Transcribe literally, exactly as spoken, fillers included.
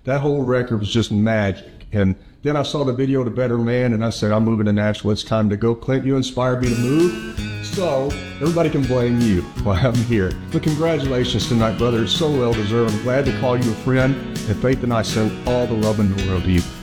that whole record was just magic. And then I saw the video to Better Man, and I said, I'm moving to Nashville. It's time to go. Clint, you inspired me to move. So everybody can blame you while I'm here. But congratulations tonight, brother. It's so well deserved. I'm glad to call you a friend. And Faith and I send all the love in the world to you.